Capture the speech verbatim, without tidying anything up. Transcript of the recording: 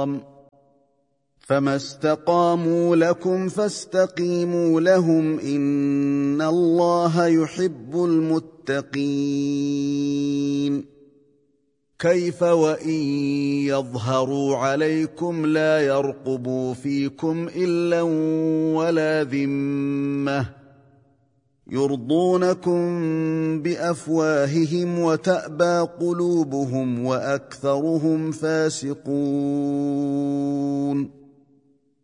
اسْتَقَامَ فَمَا اسْتَقَامُوا لَكُمْ فَاسْتَقِيمُوا لَهُمْ إِنَّ اللَّهَ يُحِبُّ الْمُتَّقِينَ كيف وإن يظهروا عليكم لا يرقبوا فيكم إلا ولا ذمة يرضونكم بأفواههم وتأبى قلوبهم وأكثرهم فاسقون